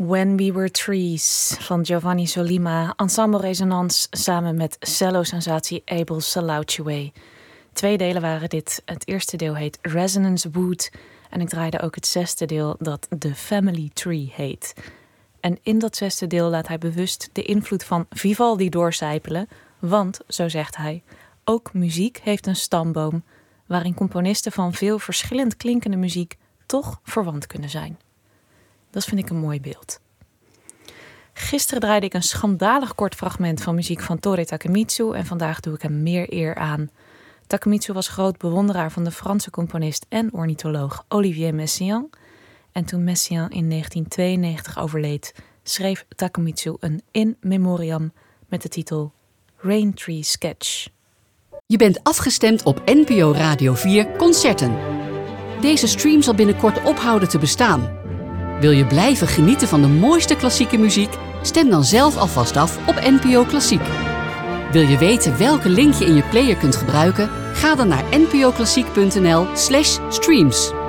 When We Were Trees van Giovanni Sollima, Ensemble Resonance samen met cello-sensatie Abel Salaucheway. 2 delen waren dit. Het eerste deel heet Resonance Wood en ik draaide ook het 6e deel dat The Family Tree heet. En in dat 6e deel laat hij bewust de invloed van Vivaldi doorcijpelen, want, zo zegt hij, ook muziek heeft een stamboom waarin componisten van veel verschillend klinkende muziek toch verwant kunnen zijn. Dat vind ik een mooi beeld. Gisteren draaide ik een schandalig kort fragment van muziek van Toru Takemitsu en vandaag doe ik hem meer eer aan. Takemitsu was groot bewonderaar van de Franse componist en ornitholoog Olivier Messiaen. En toen Messiaen in 1992 overleed, schreef Takemitsu een in memoriam met de titel Rain Tree Sketch. Je bent afgestemd op NPO Radio 4 Concerten. Deze stream zal binnenkort ophouden te bestaan. Wil je blijven genieten van de mooiste klassieke muziek? Stem dan zelf alvast af op NPO Klassiek. Wil je weten welke link je in je player kunt gebruiken? Ga dan naar npoklassiek.nl/streams.